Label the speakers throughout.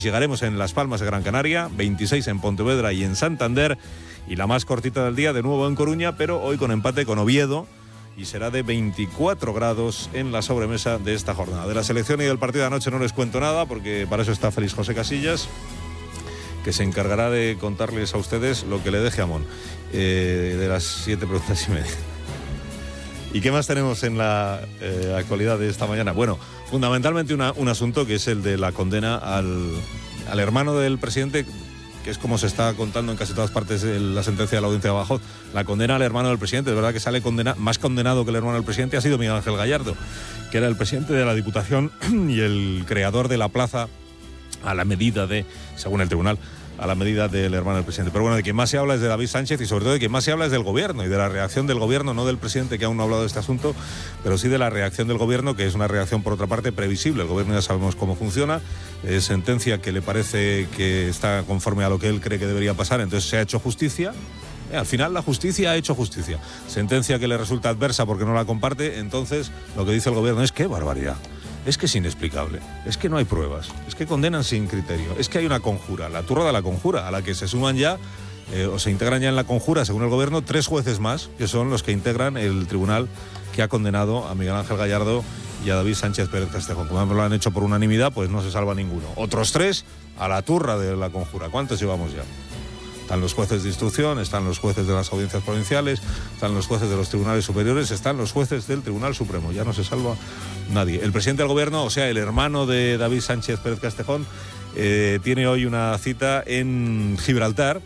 Speaker 1: Llegaremos en Las Palmas de Gran Canaria, 26 en Pontevedra y en Santander, y la más cortita del día de nuevo en Coruña, pero hoy con empate con Oviedo, y será de 24 grados en la sobremesa de esta jornada. De la selección y del partido de anoche no les cuento nada, porque para eso está Félix José Casillas, que se encargará de contarles a ustedes lo que le deje Amón, de las 7 preguntas y media. ¿Y qué más tenemos en la actualidad de esta mañana? Bueno, fundamentalmente un asunto que es el de la condena al hermano del presidente, que es como se está contando en casi todas partes de la sentencia de la audiencia de Badajoz, la condena al hermano del presidente. Es verdad que sale más condenado que el hermano del presidente ha sido Miguel Ángel Gallardo, que era el presidente de la Diputación y el creador de la plaza a la medida de, según el tribunal, a la medida del hermano del presidente. Pero bueno, de quien más se habla es de David Sánchez y sobre todo de quien más se habla es del gobierno y de la reacción del gobierno, no del presidente, que aún no ha hablado de este asunto, pero sí de la reacción del gobierno, que es una reacción por otra parte previsible. El gobierno ya sabemos cómo funciona, sentencia que le parece que está conforme a lo que él cree que debería pasar, entonces se ha hecho justicia. Al final la justicia ha hecho justicia. Sentencia que le resulta adversa porque no la comparte, entonces lo que dice el gobierno es: ¡qué barbaridad! Es que es inexplicable, es que no hay pruebas, es que condenan sin criterio, es que hay una conjura, la turra de la conjura, a la que se suman ya, o se integran ya en la conjura, según el gobierno, 3 jueces más, que son los que integran el tribunal que ha condenado a Miguel Ángel Gallardo y a David Sánchez Pérez Castejón. Como lo han hecho por unanimidad, pues no se salva ninguno. Otros 3 a la turra de la conjura. ¿Cuántos llevamos ya? Están los jueces de instrucción, están los jueces de las audiencias provinciales, están los jueces de los tribunales superiores, están los jueces del Tribunal Supremo. Ya no se salva nadie. El presidente del gobierno, o sea, el hermano de David Sánchez Pérez Castejón, tiene hoy una cita en Gibraltar,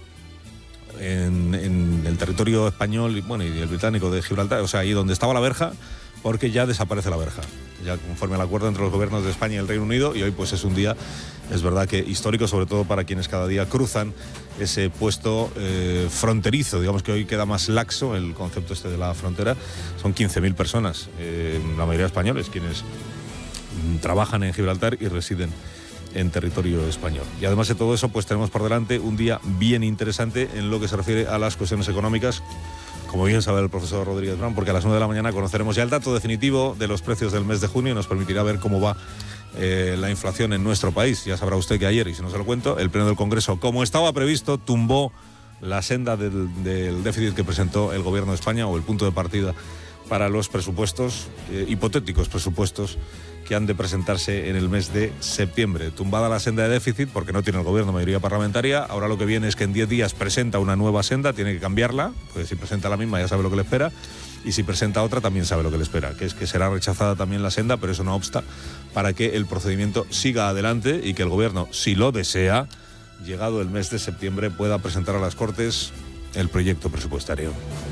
Speaker 1: en el territorio español y el británico de Gibraltar, o sea, ahí donde estaba la verja, porque ya desaparece la verja, ya conforme al acuerdo entre los gobiernos de España y el Reino Unido, y hoy pues es un día, es verdad que histórico, sobre todo para quienes cada día cruzan ese puesto fronterizo. Digamos que hoy queda más laxo el concepto este de la frontera. Son 15.000 personas, la mayoría españoles, quienes trabajan en Gibraltar y residen en territorio español. Y además de todo eso, pues tenemos por delante un día bien interesante en lo que se refiere a las cuestiones económicas, como bien sabe el profesor Rodríguez Brown, porque a las 9 de la mañana conoceremos ya el dato definitivo de los precios del mes de junio y nos permitirá ver cómo va la inflación en nuestro país. Ya sabrá usted que ayer, y si no se lo cuento, el Pleno del Congreso, como estaba previsto, tumbó la senda del déficit que presentó el Gobierno de España, o el punto de partida para los presupuestos, hipotéticos presupuestos que han de presentarse en el mes de septiembre. Tumbada la senda de déficit, porque no tiene el gobierno mayoría parlamentaria. Ahora lo que viene es que en 10 días presenta una nueva senda, tiene que cambiarla, porque si presenta la misma ya sabe lo que le espera, y si presenta otra también sabe lo que le espera, que es que será rechazada también la senda, pero eso no obsta para que el procedimiento siga adelante y que el gobierno, si lo desea, llegado el mes de septiembre, pueda presentar a las Cortes el proyecto presupuestario.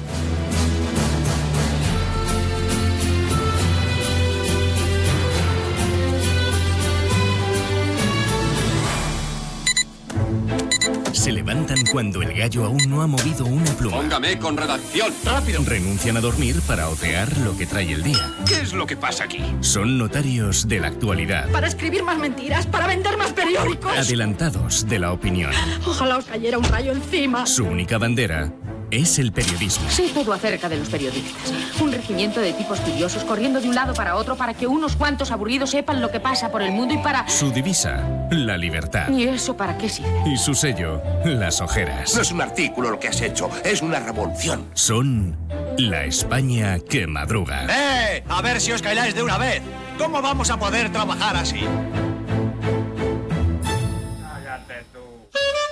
Speaker 2: Se levantan cuando el gallo aún no ha movido una pluma.
Speaker 3: Póngame con redacción.
Speaker 2: ¡Rápido! Renuncian a dormir para otear lo que trae el día.
Speaker 3: ¿Qué es lo que pasa aquí?
Speaker 2: Son notarios de la actualidad.
Speaker 4: Para escribir más mentiras, para vender más periódicos.
Speaker 2: Adelantados de la opinión.
Speaker 4: Ojalá os cayera un rayo encima.
Speaker 2: Su única bandera es el periodismo.
Speaker 5: Sé todo acerca de los periodistas. Un regimiento de tipos curiosos corriendo de un lado para otro para que unos cuantos aburridos sepan lo que pasa por el mundo y para...
Speaker 2: Su divisa, la libertad.
Speaker 5: ¿Y eso para qué sirve?
Speaker 2: Y su sello, las ojeras.
Speaker 6: No es un artículo lo que has hecho, es una revolución.
Speaker 2: Son la España que madruga.
Speaker 7: A ver si os calláis de una vez. ¿Cómo vamos a poder trabajar así?